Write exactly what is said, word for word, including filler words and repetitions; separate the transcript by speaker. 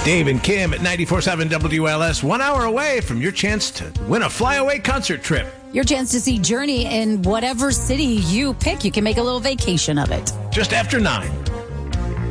Speaker 1: Dave and Kim at ninety-four point seven W L S, one hour away from your chance to win a flyaway concert trip.
Speaker 2: Your chance to see Journey in whatever city you pick. You can make a little vacation of it.
Speaker 1: Just after nine.